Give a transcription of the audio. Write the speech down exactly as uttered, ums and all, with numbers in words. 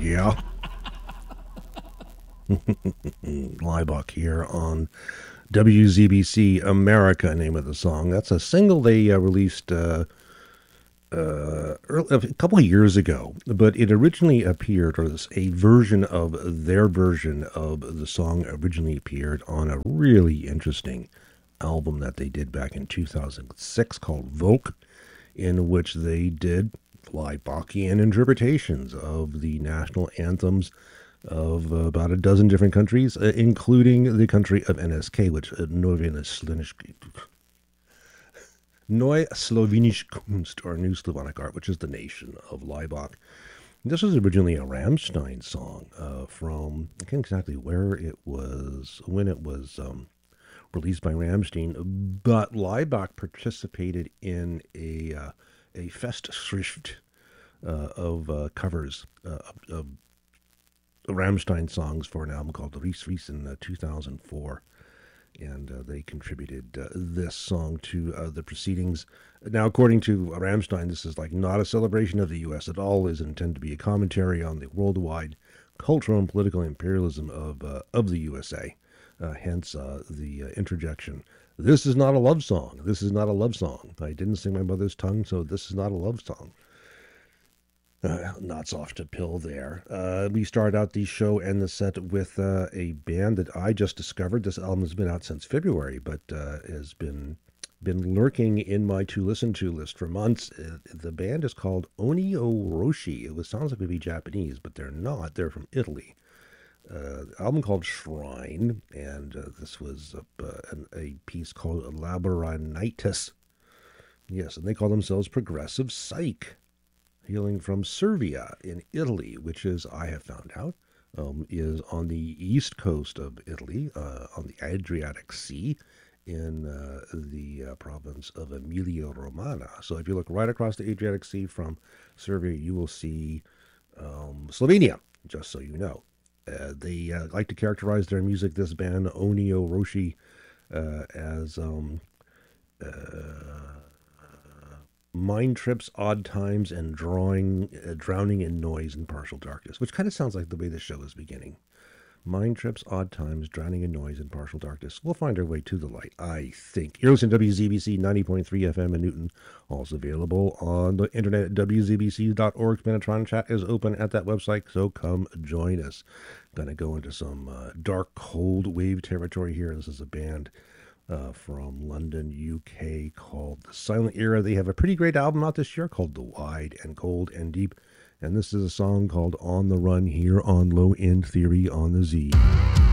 Yeah. Liebach here on W Z B C America, name of the song. That's a single they uh, released uh, uh, early, a couple of years ago, but it originally appeared, or this, a version of their version of the song originally appeared on a really interesting album that they did back in two thousand six called Volk, in which they did Leibachian interpretations of the national anthems of uh, about a dozen different countries, uh, including the country of N S K, which uh, Neue Slowenische Kunst, or New Slavonic Art, which is the nation of Laibach. This was originally a Rammstein song uh, from, I can't exactly where it was, when it was um, released by Rammstein, but Laibach participated in a uh, a Festschrift uh, of uh, covers uh, of, of Rammstein songs for an album called Ries Ries in uh, two thousand four, and uh, they contributed uh, this song to uh, the proceedings. Now, according to Rammstein, this is like not a celebration of the U S at all. It is intended to be a commentary on the worldwide cultural and political imperialism of uh, of the U S A. Uh, hence uh, the uh, interjection. This is not a love song. This is not a love song. I didn't sing my mother's tongue, so this is not a love song. Uh, not soft to pill there. Uh, we start out the show and the set with uh, a band that I just discovered. This album has been out since February, but uh, has been been lurking in my to listen to list for months. Uh, the band is called Onio Roshi. It was, sounds like it would be Japanese, but they're not. They're from Italy. Uh, the album called Shrine, and uh, this was a, uh, a piece called Labyrinthitis. Yes, and they call themselves Progressive Psych. Hailing from Cervia in Italy, which is, I have found out, um, is on the east coast of Italy, uh, on the Adriatic Sea, in uh, the uh, province of Emilia-Romagna. So if you look right across the Adriatic Sea from Cervia, you will see um, Slovenia, just so you know. Uh, they uh, like to characterize their music, this band, Onio Roshi, uh, as... Um, uh, mind trips, odd times, and drawing, uh, drowning in noise and partial darkness, which kind of sounds like the way the show is beginning. Mind trips, odd times, drowning in noise, and partial darkness. We'll find our way to the light, I think. You're listening to W Z B C ninety point three F M in Newton. Also available on the internet at W Z B C dot org. Spinatron chat is open at that website, so come join us. Gonna go into some uh, dark, cold wave territory here. This is a band Uh, from London, U K, called The Silent Era. They have a pretty great album out this year called The Wide and Cold and Deep, and this is a song called On the Run here on Low End Theory on the Z.